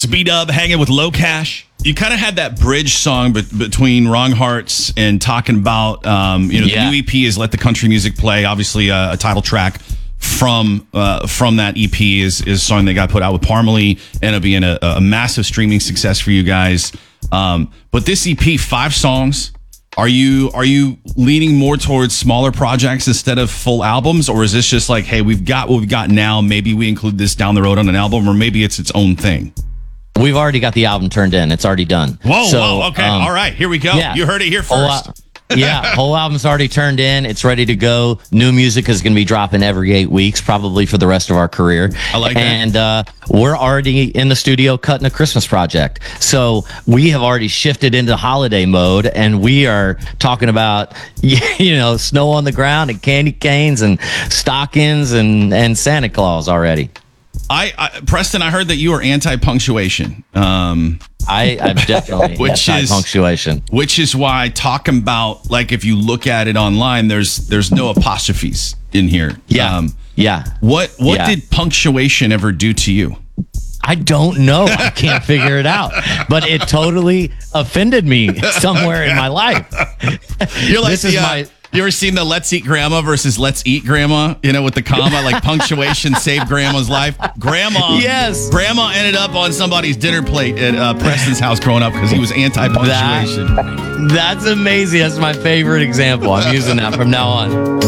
B-Dub hanging with Low Cash. You kind of had that bridge song between Wrong Hearts and talking about, the new EP is Let the Country Music Play. Obviously, a title track from that EP is a song that got put out with Parmalee, and it'll be a massive streaming success for you guys. But this EP, 5 songs. Are you leaning more towards smaller projects instead of full albums, or is this just like, hey, we've got what we've got now, maybe we include this down the road on an album, or maybe it's its own thing? We've already got the album turned in. It's already done. Whoa, okay. All right, here we go. Yeah. You heard it here first. Whole album's already turned in. It's ready to go. New music is going to be dropping every 8 weeks, probably for the rest of our career. I like that. And we're already in the studio cutting a Christmas project. So we have already shifted into holiday mode, and we are talking about, snow on the ground and candy canes and stockings and Santa Claus already. Preston, I heard that you are anti-punctuation. I'm definitely anti-punctuation. Which is why talking about, like, if you look at it online, there's no apostrophes in here. What did punctuation ever do to you? I don't know. I can't figure it out. But it totally offended me somewhere in my life. You're like, you ever seen the Let's Eat Grandma versus Let's Eat Grandma? With the comma, like punctuation saved Grandma's life. Grandma ended up on somebody's dinner plate at Preston's house growing up because he was anti-punctuation. That's amazing. That's my favorite example. I'm using that from now on.